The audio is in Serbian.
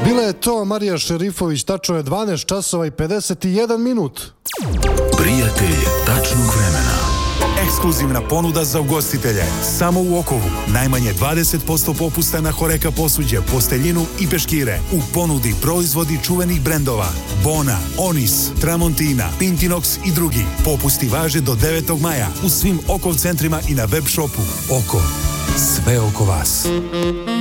Bila je to Marija Šerifović, tačno je 12 časova i 51 minut. Prijatelj tačnog vremena. Ekskluzivna ponuda za ugostitelje. Samo u Okovu. Najmanje 20% popusta na Horeka posuđe, posteljinu i peškire. U ponudi proizvodi čuvenih brendova Bona, Onis, Tramontina, Pintinox i drugi. Popusti važe do 9. maja u svim Okov centrima i na web shopu. Oko. Sve oko vas.